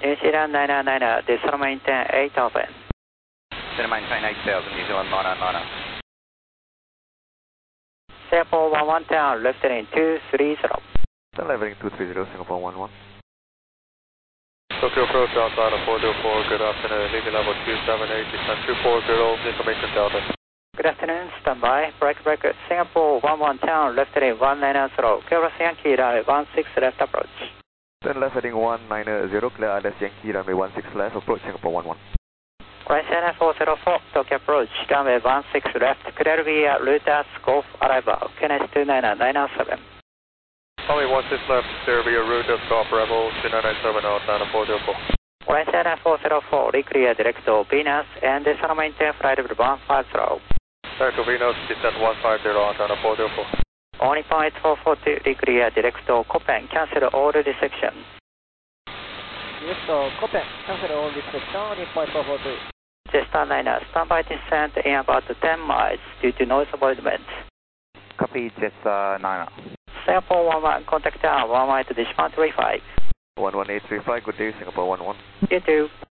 New Zealand 999, descend maintain 8000. Descend maintain 8000, New Zealand 999. Singapore 1110, left heading 230. Left heading 230, Singapore 11. Tokyo approach outside of 404, good afternoon, leaving level 278, descend 240, information Delta. Good afternoon, standby, break, Singapore 1110, left heading 190, clear Yankee runway 16 left approach. Then left heading 190, clear RLS Yankee runway 16 left, approach Singapore 11. Right center 404, Tokyo approach, runway 16 left, clear via Reuters Golf arrival, KNS 29997. Only 16 left, clear via Reuters Golf arrival, 29970, Atlanta 404. Right center 404, reclear direct to Venus and descend maintain flight level 150. Direct to Venus, descend 150, Atlanta 404. Only point 442, reclear direct to Copen, cancel all resection. Direct to Copen, cancel all resection, only point 442. Jetstar 9, standby descent in about 10 miles due to noise avoidance. Copy, Jetstar 9. Singapore 11, contact down, 1 mile to dismount 35. 11835, good day, Singapore 11. You too.